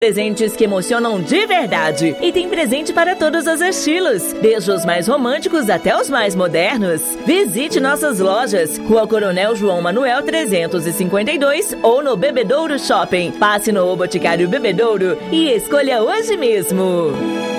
Presentes que emocionam de verdade. E tem presente para todos os estilos, desde os mais românticos até os mais modernos. Visite nossas lojas, Rua Coronel João Manuel 352 ou no Bebedouro Shopping. Passe no Boticário Bebedouro e escolha hoje mesmo.